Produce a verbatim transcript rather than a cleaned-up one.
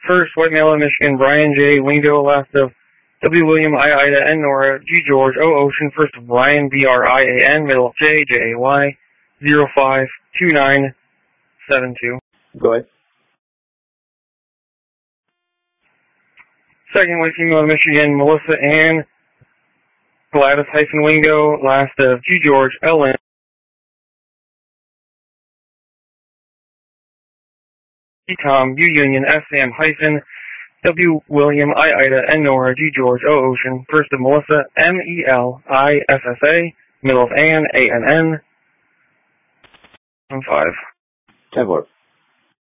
First, white male in Michigan, Brian J. Wingo, last of W. William, I. Ida, N. Nora, G. George, O. Ocean, first of Brian, B. R. I. A. N, middle of J. J. A. Y, zero five two nine seven two. Go ahead. Second, white female in Michigan, Melissa Ann Gladys hyphen Wingo, last of G. George, L. N. T. Tom, U. Union, S. Sam hyphen W. William, I. Ida, N. Nora, G. George, O. Ocean, first of Melissa, M. E. L. I. S. S. A, middle of Ann, A. N. N, and five. ten four.